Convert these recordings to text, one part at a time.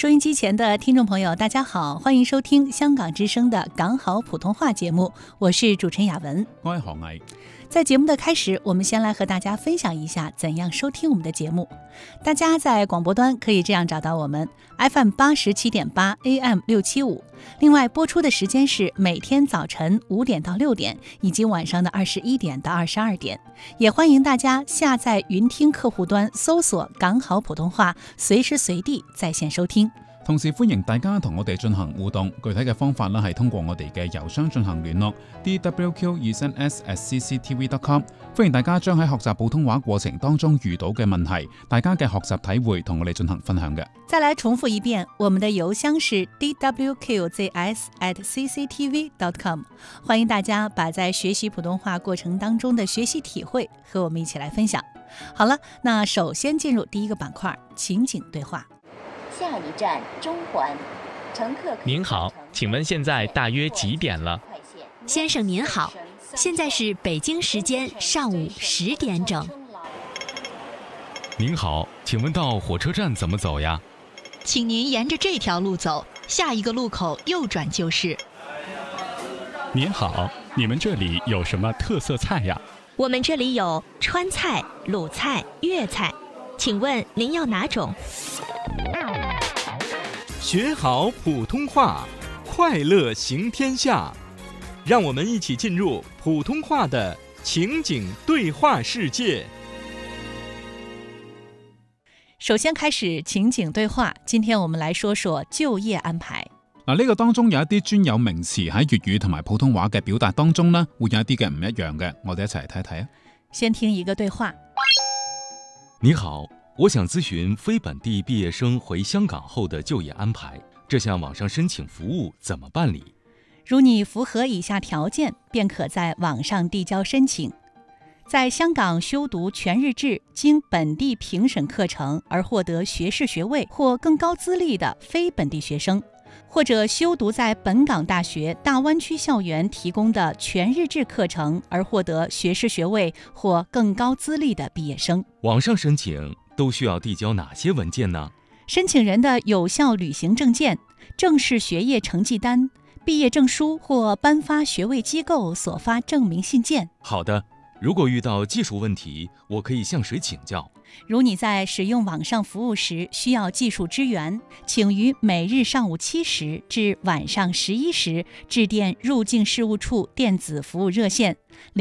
收音机前的听众朋友大家好，欢迎收听香港之声的港好普通话节目，我是主持人雅文， 我係何毅。 在节目的开始，我们先来和大家分享一下怎样收听我们的节目。大家在广播端可以这样找到我们 FM87.8 AM675， 另外播出的时间是每天早晨5点到6点，以及晚上的21点到22点。也欢迎大家下载云听客户端，搜索港好普通話，隨時隨地在線收聽。 同時歡迎大家同我哋進行互動，具體嘅方法咧係通過我哋嘅郵箱進行聯絡 dwq2s@cctv.com。 歡迎大家將喺學習普通話過程當中遇到嘅問題，大家嘅學習體會同我哋進行分享嘅。 再來重複一遍，我們的郵箱是 dwqzs@cctv.com。 歡迎大家把在學習普通話過程當中的學習體會和我們一起來分享。好了，那首先進入第一個板塊，情景對話。 下一站中環，乘客。 您好，請問現在大約幾點了？ 先生您好，現在是北京時間上午10點整。 您好，請問到火車站怎麼走呀？ 請您沿着這條路走，下一個路口右轉就是。 您好，你們這裡有什麼特色菜呀？ 我們這裡有川菜、魯菜、粵菜，請問您要哪種？ 學好普通話，快樂行天下。讓我們一起進入普通話的情景對話世界。 首先開始情景對話，今天我們來說說就業安排。 呢個當中有一啲專有名詞喺粵語同埋普通話嘅表達當中呢，會有一啲嘅唔一樣嘅，我哋一齊嚟睇睇啊。 先聽一個對話。 你好，我想諮詢非本地畢業生回香港後的就業安排，這項網上申請服務怎麼辦理？ 如你符合以下條件，便可在網上遞交申請。在香港修讀全日制經本地評審課程而獲得學士學位或更高資歷的非本地學生，或者修讀在本港大學大灣區校園提供的全日制課程而獲得學士學位或更高資歷的畢業生。 網上申請都需要遞交哪些文件呢？ 申請人的有效旅行證件、正式學業成績單、畢業證書或頒發學位機構所發證明信件。 好的，如果遇到技術問題，我可以向誰請教？ 如你在使用網上服務時需要技術支援，請於每日上午7時至晚上11時致電入境事務處電子服務熱線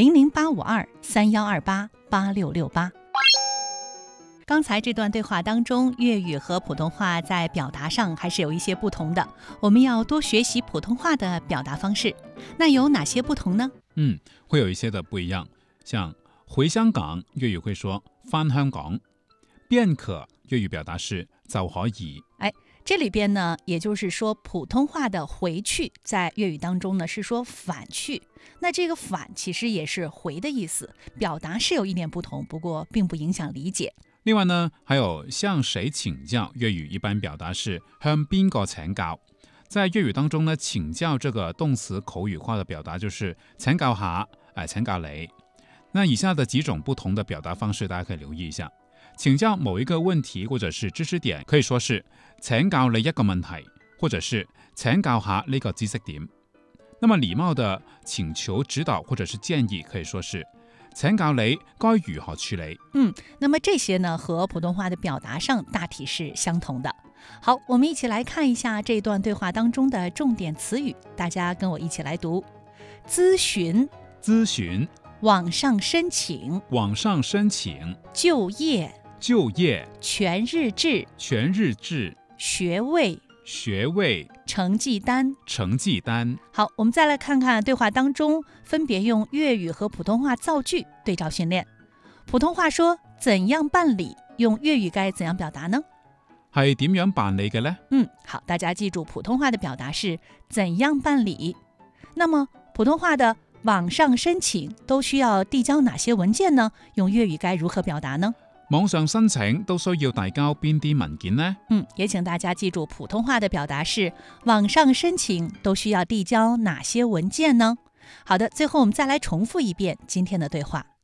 0085231288668。剛才這段對話當中，粵語和普通話在表達上還是有一些不同的，我們要多學習普通話的表達方式。那有哪些不同呢？ 會有一些的不一樣，像回香港粵語會說返香港，便可粵語表達是就可以。 這裡邊呢，也就是說普通話的回去在粵語當中呢是說返去，那這個返其實也是回的意思，表達是有一點不同，不過並不影響理解。 另外呢，還有向誰請教，粵語一般表達是向邊個請教。在粵語當中呢，請教這個動詞口語化的表達就是請教下，請教你。那以下的幾種不同的表達方式，大家可以留意一下。請教某一個問題或者是知識點，可以說是請教你一個問題，或者是請教下呢個知識點。那麼禮貌的請求指導或者是建議，可以說是請教你該如何處理。 那麼這些呢和普通話的表達上大體是相同的。好，我們一起來看一下這段對話當中的重點詞語，大家跟我一起來讀：諮詢、 諮詢、 網上申請、 網上申請、 就業、 就業、 全日制、 全日制、 學位、 學位、 成績單、 成績單。 好，我們再來看看對話當中分別用粵語和普通話造句對照訓練。普通話說怎樣辦理，用粵語該怎樣表達呢？ 係點樣辦理嘅呢？ 好，大家記住普通話的表達是怎樣辦理。那麼普通話的網上申請都需要遞交哪些文件呢？用粵語該如何表達呢？ 網上申請都需要遞交邊啲文件呢？ 也請大家記住普通話的表達是網上申請都需要遞交哪些文件呢？好的，最後我們再來重複一遍今天的對話。